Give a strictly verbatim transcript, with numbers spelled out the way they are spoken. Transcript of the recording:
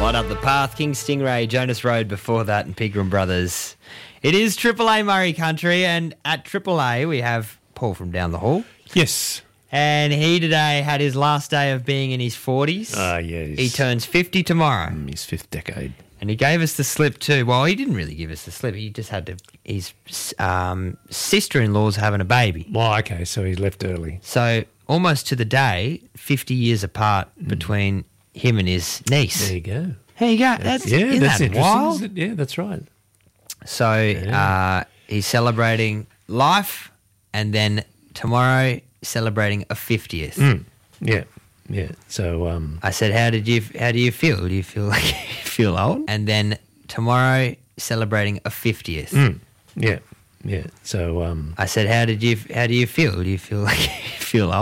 Light Up the Path, King Stingray, Jonas Road before that, and Pegram Brothers. It is Triple A Murray country, and at Triple A we have Paul from down the hall. Yes. And he today had his last day of being in his forties. Ah, uh, yes. He turns fifty tomorrow. Mm, his fifth decade. And he gave us the slip too. Well, he didn't really give us the slip. He just had to... His um, sister-in-law's having a baby. Well, okay, so he left early. So almost to the day, fifty years apart mm. between him and his niece. There you go. There you go. That's, yeah, isn't that's that interesting. wild? Isn't it? Yeah, that's right. So yeah. uh, he's celebrating life, and then tomorrow celebrating a fiftieth. Mm. Yeah, yeah. So um, I said, "How did you? How do you feel? Do you feel like you feel old?" And then tomorrow celebrating a fiftieth. Mm. Yeah, yeah. So um, I said, "How did you? How do you feel? Do you feel like you feel old?"